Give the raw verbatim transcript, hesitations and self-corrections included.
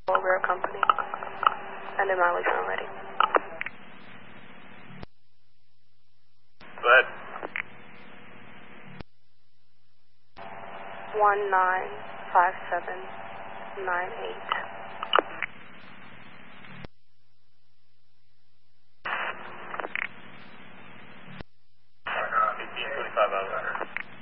We're a company. And the mileage when ready. Go ahead. One nine five seven nine eight.